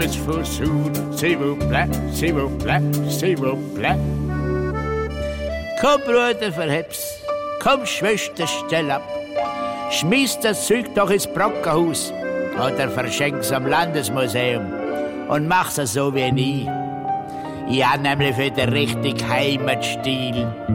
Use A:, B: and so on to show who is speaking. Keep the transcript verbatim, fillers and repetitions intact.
A: S'il vous plaît, s'il vous plaît, s'il vous plaît. Komm, Bruder, verheb's. Komm, Schwester, stell ab. Schmiss das Zeug doch ins Brockenhaus oder verschenk's am Landesmuseum und mach's so wie nie. Ich hab nämlich für den richtigen Heimatstil.